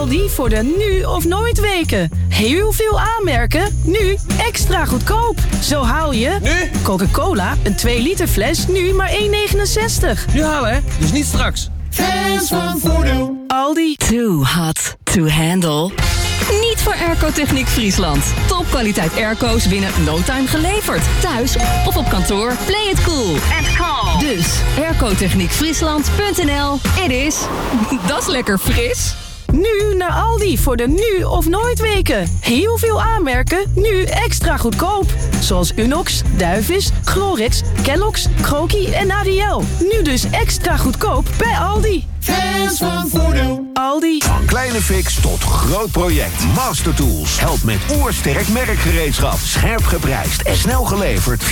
Aldi voor de nu of nooit weken. Heel veel aanmerken, nu extra goedkoop. Zo haal je... Nu? Coca-Cola, een 2 liter fles, nu maar 1,69. Nu halen, hè? Dus niet straks. Fans van Voordeel. Aldi. Too hot to handle. Niet voor Airco Techniek Friesland. Topkwaliteit airco's binnen no time geleverd. Thuis of op kantoor. Play it cool and calm. Dus aircotechniekfriesland.nl. It is. Dat is lekker fris. Nu naar Aldi voor de nu of nooit weken. Heel veel aanmerken, nu extra goedkoop. Zoals Unox, Duivis, Glorix, Kellogg's, Croky en Ariel. Nu dus extra goedkoop bij Aldi. Fans van Voordeel. Aldi. Van kleine fix tot groot project. Master Tools helpt met oersterk merkgereedschap. Scherp geprijsd en snel geleverd.